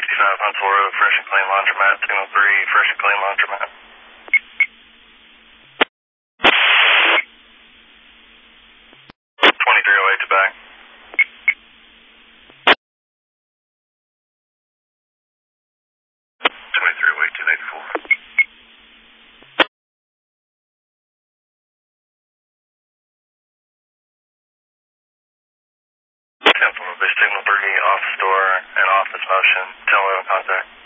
65 Huntsville Road, Fresh and Clean Laundromat, Signal 3, Fresh and Clean Laundromat. 2308 to back. 2308 to 84. Temple, Signal 3, office door and office motion, telephone contact.